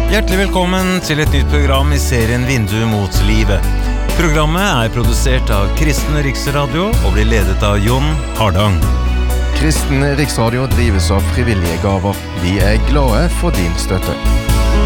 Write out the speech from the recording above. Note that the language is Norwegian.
Hjertelig velkommen til et nytt program I serien Vindu mot livet. Programmet produsert av Kristen Riksradio og blir ledet av Jon Hardang. Kristen Riksradio drives av frivillige gaver. Vi glade for din støtte.